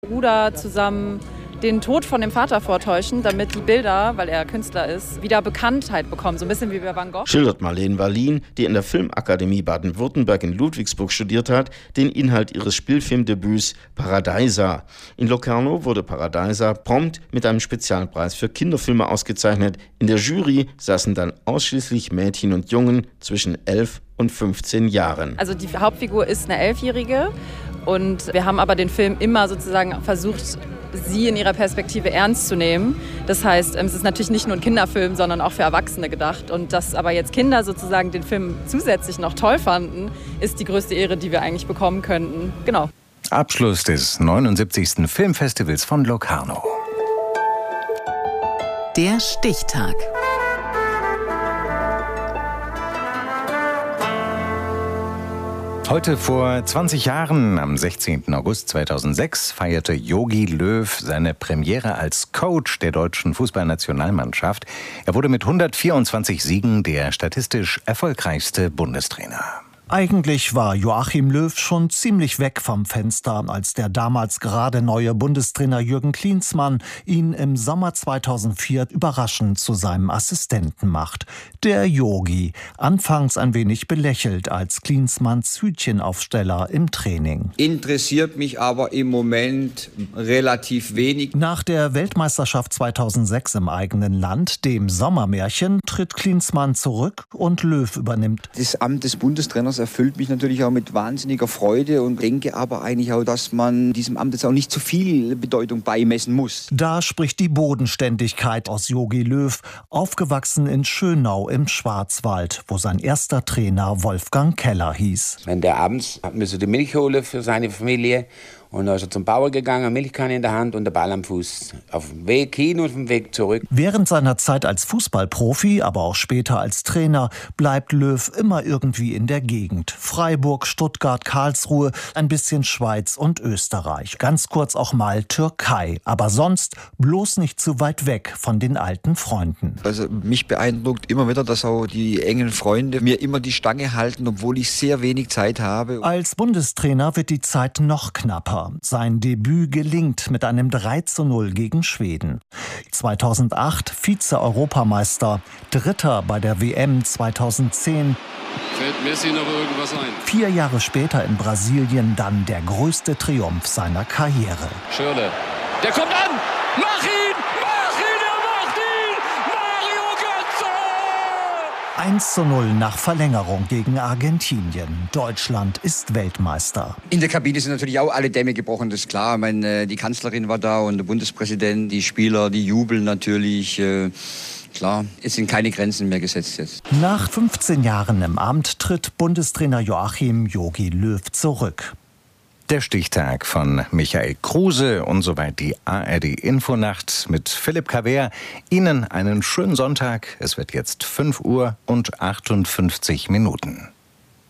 Bruder zusammen den Tod von dem Vater vortäuschen, damit die Bilder, weil er Künstler ist, wieder Bekanntheit bekommen. So ein bisschen wie bei Van Gogh. Schildert Marleen Wallin, die in der Filmakademie Baden-Württemberg in Ludwigsburg studiert hat, den Inhalt ihres Spielfilmdebüts Paradeiser. In Locarno wurde Paradeiser prompt mit einem Spezialpreis für Kinderfilme ausgezeichnet. In der Jury saßen dann ausschließlich Mädchen und Jungen zwischen 11 und 15 Jahren. Also die Hauptfigur ist eine 11-Jährige und wir haben aber den Film immer sozusagen versucht, sie in ihrer Perspektive ernst zu nehmen. Das heißt, es ist natürlich nicht nur ein Kinderfilm, sondern auch für Erwachsene gedacht. Und dass aber jetzt Kinder sozusagen den Film zusätzlich noch toll fanden, ist die größte Ehre, die wir eigentlich bekommen könnten. Genau. Abschluss des 79. Filmfestivals von Locarno. Der Stichtag. Heute vor 20 Jahren, am 16. August 2006, feierte Jogi Löw seine Premiere als Coach der deutschen Fußballnationalmannschaft. Er wurde mit 124 Siegen der statistisch erfolgreichste Bundestrainer. Eigentlich war Joachim Löw schon ziemlich weg vom Fenster, als der damals gerade neue Bundestrainer Jürgen Klinsmann ihn im Sommer 2004 überraschend zu seinem Assistenten macht. Der Jogi, anfangs ein wenig belächelt als Klinsmanns Hütchenaufsteller im Training. Interessiert mich aber im Moment relativ wenig. Nach der Weltmeisterschaft 2006 im eigenen Land, dem Sommermärchen, tritt Klinsmann zurück und Löw übernimmt. Das Amt des Bundestrainers erfüllt mich natürlich auch mit wahnsinniger Freude und denke aber eigentlich auch, dass man diesem Amt jetzt auch nicht zu viel Bedeutung beimessen muss. Da spricht die Bodenständigkeit aus Jogi Löw, aufgewachsen in Schönau im Schwarzwald, wo sein erster Trainer Wolfgang Keller hieß. Wenn der abends müsse die Milch holen für seine Familie. Und dann ist er zum Bauer gegangen, Milchkanne in der Hand und der Ball am Fuß. Auf dem Weg hin und auf dem Weg zurück. Während seiner Zeit als Fußballprofi, aber auch später als Trainer, bleibt Löw immer irgendwie in der Gegend. Freiburg, Stuttgart, Karlsruhe, ein bisschen Schweiz und Österreich. Ganz kurz auch mal Türkei. Aber sonst bloß nicht zu weit weg von den alten Freunden. Also mich beeindruckt immer wieder, dass auch die engen Freunde mir immer die Stange halten, obwohl ich sehr wenig Zeit habe. Als Bundestrainer wird die Zeit noch knapper. Sein Debüt gelingt mit einem 3:0 gegen Schweden. 2008 Vize-Europameister, Dritter bei der WM 2010. Fällt Messi noch irgendwas ein? 4 Jahre später in Brasilien dann der größte Triumph seiner Karriere. Schürrle, der kommt an! Mach ihn! Mach ihn! Er macht ihn! Mario Götze! 1:0 nach Verlängerung gegen Argentinien. Deutschland ist Weltmeister. In der Kabine sind natürlich auch alle Dämme gebrochen, das ist klar. Ich meine, die Kanzlerin war da und der Bundespräsident, die Spieler, die jubeln natürlich. Klar, es sind keine Grenzen mehr gesetzt jetzt. Nach 15 Jahren im Amt tritt Bundestrainer Joachim Jogi Löw zurück. Der Stichtag von Michael Kruse und soweit die ARD-Infonacht mit Philipp Cavert. Ihnen einen schönen Sonntag. Es wird jetzt 5:58 Uhr.